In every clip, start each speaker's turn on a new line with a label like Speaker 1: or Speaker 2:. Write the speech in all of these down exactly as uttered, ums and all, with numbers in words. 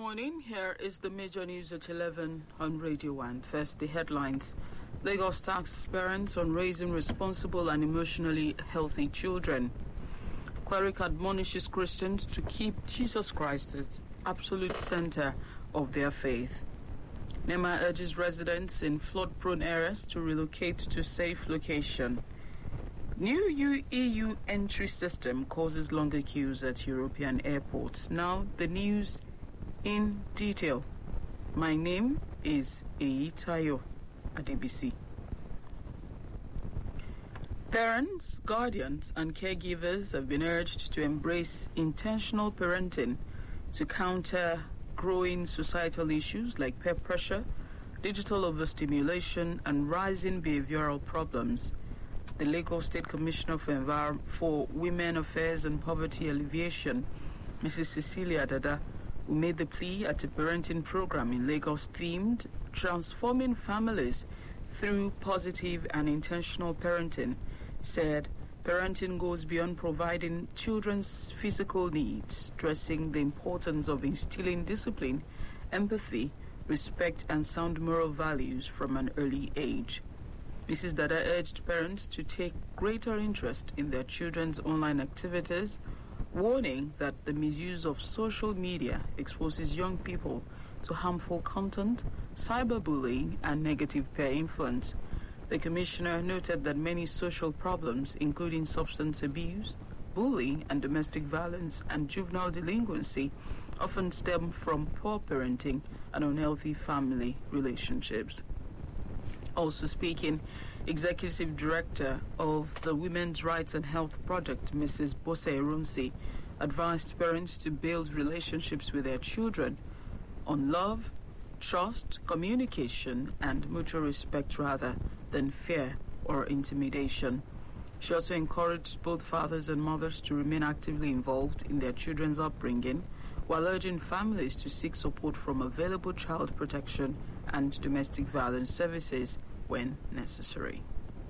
Speaker 1: morning. Here is the major news at eleven on Radio one. First, the headlines. Lagos tax parents on raising responsible and emotionally healthy children. Cleric admonishes Christians to keep Jesus Christ as absolute center of their faith. NEMA urges residents in flood-prone areas to relocate to safe location. New E U entry system causes longer queues at European airports. Now, the news in detail. My name is Eitayo Adebisi. Parents, guardians, and caregivers have been urged to embrace intentional parenting to counter growing societal issues like peer pressure, digital overstimulation, and rising behavioral problems. The Lagos State Commissioner for, Envir- for Women Affairs and Poverty Alleviation, Missus Cecilia Dada, who made the plea at a parenting program in Lagos themed Transforming Families Through Positive and Intentional Parenting, said parenting goes beyond providing children's physical needs, stressing the importance of instilling discipline, empathy, respect, and sound moral values from an early age. Missus Dada urged parents to take greater interest in their children's online activities, warning that the misuse of social media exposes young people to harmful content, cyberbullying, and negative peer influence. The commissioner noted that many social problems, including substance abuse, bullying, and domestic violence and juvenile delinquency, often stem from poor parenting and unhealthy family relationships. Also speaking, Executive Director of the Women's Rights and Health Project, Missus Bose Erunsi, advised parents to build relationships with their children on love, trust, communication, and mutual respect rather than fear or intimidation. She also encouraged both fathers and mothers to remain actively involved in their children's upbringing, while urging families to seek support from available child protection and domestic violence services when necessary.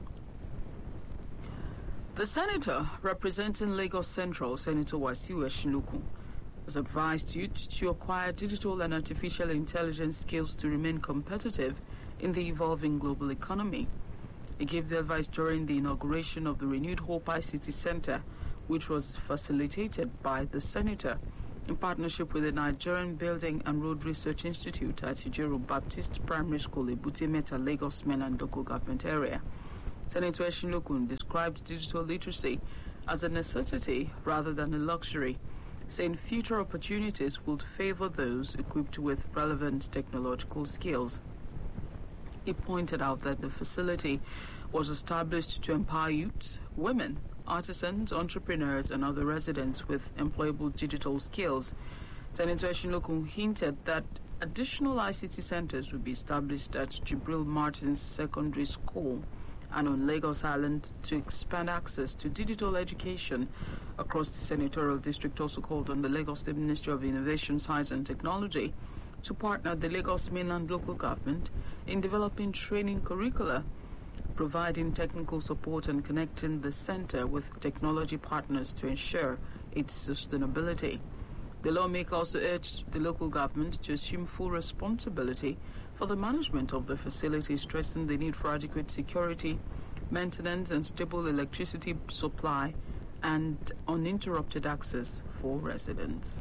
Speaker 1: The senator representing Lagos Central, Senator Wasiu Eshinuku, has advised youth to acquire digital and artificial intelligence skills to remain competitive in the evolving global economy. He gave the advice during the inauguration of the renewed Hope I C T Center, which was facilitated by the senator in partnership with the Nigerian Building and Road Research Institute at Ijeru Baptist Primary School, Ebute Metta, Lagos Mainland Local Government Area. Senator Eshinuku described digital literacy as a necessity rather than a luxury, saying future opportunities would favor those equipped with relevant technological skills. He pointed out that the facility was established to empower youth, women, artisans, entrepreneurs, and other residents with employable digital skills. Senator Eshinuku hinted that additional I C T centers will be established at Jibril Martins Secondary School and on Lagos Island to expand access to digital education across the senatorial district, also called on the Lagos State Ministry of Innovation, Science and Technology to partner the Lagos Mainland Local Government in developing training curricula, providing technical support and connecting the center with technology partners to ensure its sustainability. The lawmaker also urged the local government to assume full responsibility for the management of the facility, stressing the need for adequate security, maintenance, and stable electricity supply and uninterrupted access for residents.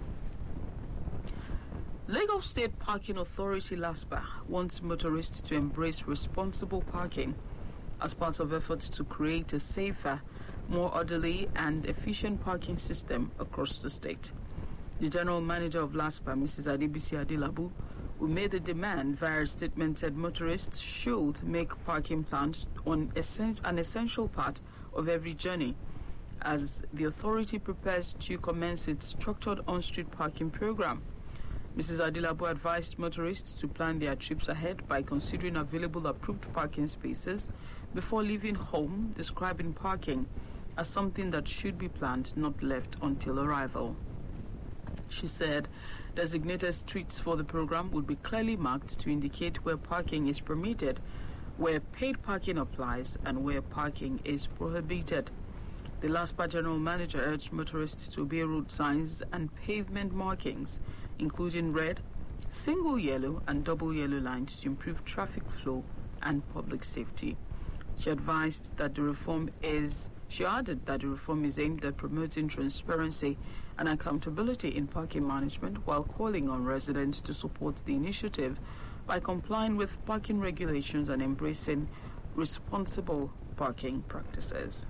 Speaker 1: Lagos State Parking Authority LASPA wants motorists to embrace responsible parking as part of efforts to create a safer, more orderly and efficient parking system across the state. The General Manager of LASPA, Missus Adebisi Adilabu, who made the demand via a statement, said motorists should make parking plans on an essential part of every journey as the authority prepares to commence its structured on-street parking program. Missus Adilabu advised motorists to plan their trips ahead by considering available approved parking spaces before leaving home, describing parking as something that should be planned, not left until arrival. She said designated streets for the program would be clearly marked to indicate where parking is permitted, where paid parking applies, and where parking is prohibited. The LASPA General Manager urged motorists to obey road signs and pavement markings, including red, single yellow and double yellow lines to improve traffic flow and public safety. She advised that the reform is, she added that the reform is aimed at promoting transparency and accountability in parking management while calling on residents to support the initiative by complying with parking regulations and embracing responsible parking practices.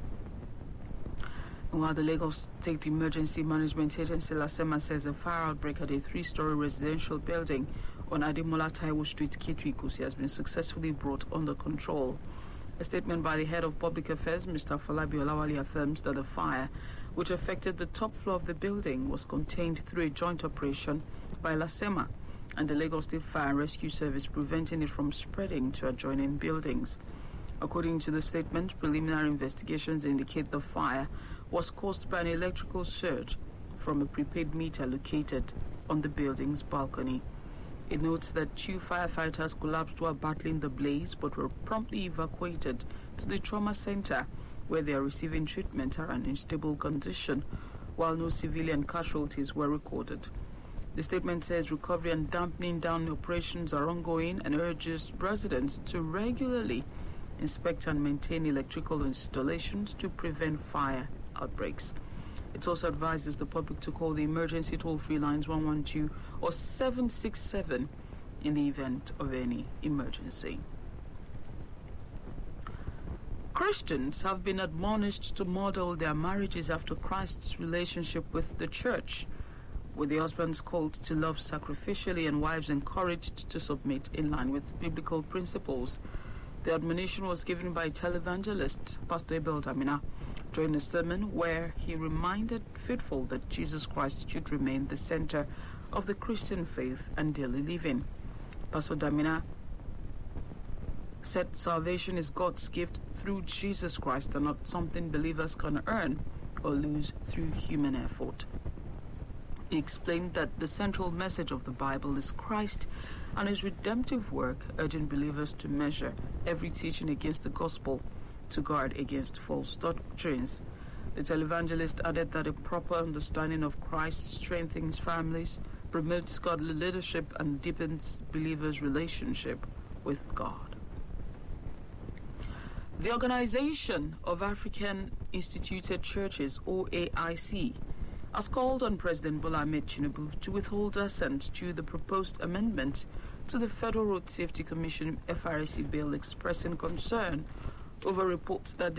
Speaker 1: While the Lagos State Emergency Management Agency LASEMA says a fire outbreak at a three-story residential building on Ademola Taiwo Street, Ketu Ikosi, has been successfully brought under control. A statement by the head of public affairs, Mister Falabi Olawale, affirms that the fire, which affected the top floor of the building, was contained through a joint operation by LASEMA and the Lagos State Fire and Rescue Service, preventing it from spreading to adjoining buildings. According to the statement, preliminary investigations indicate the fire was caused by an electrical surge from a prepaid meter located on the building's balcony. It notes that two firefighters collapsed while battling the blaze but were promptly evacuated to the trauma center where they are receiving treatment are in unstable condition, while no civilian casualties were recorded. The statement says recovery and dampening down operations are ongoing and urges residents to regularly inspect and maintain electrical installations to prevent fire outbreaks. It also advises the public to call the emergency toll-free lines one one two or seven six seven in the event of any emergency. Christians have been admonished to model their marriages after Christ's relationship with the church, with the husbands called to love sacrificially and wives encouraged to submit in line with biblical principles. The admonition was given by televangelist Pastor Abel Damina during a sermon where he reminded faithful that Jesus Christ should remain the center of the Christian faith and daily living. Pastor Damina said salvation is God's gift through Jesus Christ and not something believers can earn or lose through human effort. He explained that the central message of the Bible is Christ and his redemptive work, urging believers to measure every teaching against the gospel to guard against false doctrines. The televangelist added that a proper understanding of Christ strengthens families, promotes godly leadership, and deepens believers' relationship with God. The Organization of African Instituted Churches, O A I C, has called on President Bola Ahmed Tinubu to withhold assent to the proposed amendment to the Federal Road Safety Commission F R S C bill, expressing concern over reports that